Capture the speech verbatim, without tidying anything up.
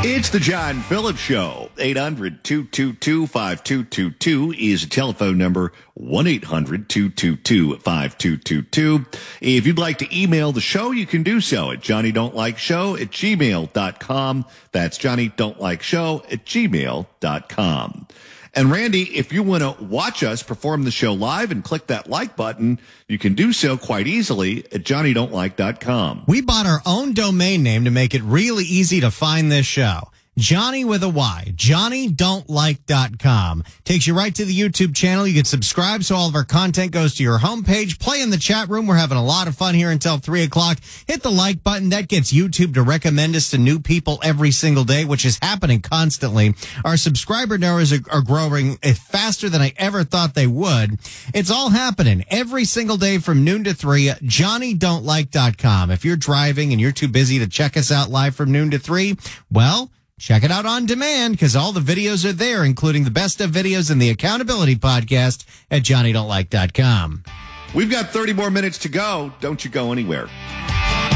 It's the John Phillips Show. eight hundred, two two two, five two two two is a telephone number. one eight hundred, two two two, five two two two. If you'd like to email the show, you can do so at johnny don't like show at gmail dot com. That's johnny don't like show at gmail dot com. And Randy, if you want to watch us perform the show live and click that like button, you can do so quite easily at johnny don't like dot com. We bought our own domain name to make it really easy to find this show. Johnny with a Y, johnny don't like dot com. Takes you right to the YouTube channel. You can subscribe so all of our content goes to your homepage. Play in the chat room. We're having a lot of fun here until three o'clock. Hit the like button. That gets YouTube to recommend us to new people every single day, which is happening constantly. Our subscriber numbers are, are growing faster than I ever thought they would. It's all happening every single day from noon to three. johnny don't like dot com. If you're driving and you're too busy to check us out live from noon to three, well, check it out on demand because all the videos are there, including the best of videos and the accountability podcast at johnny don't like dot com. We've got thirty more minutes to go. Don't you go anywhere.